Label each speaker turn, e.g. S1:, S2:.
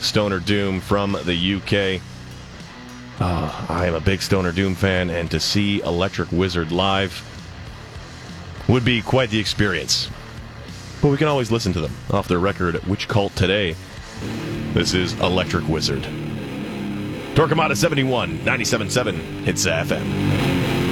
S1: Stoner Doom from the UK. I am a big Stoner Doom fan, and to see Electric Wizard live would be quite the experience. But we can always listen to them off their record, Witch Cult Today. This is Electric Wizard. Torquemada 71, 97.7, Hits FM.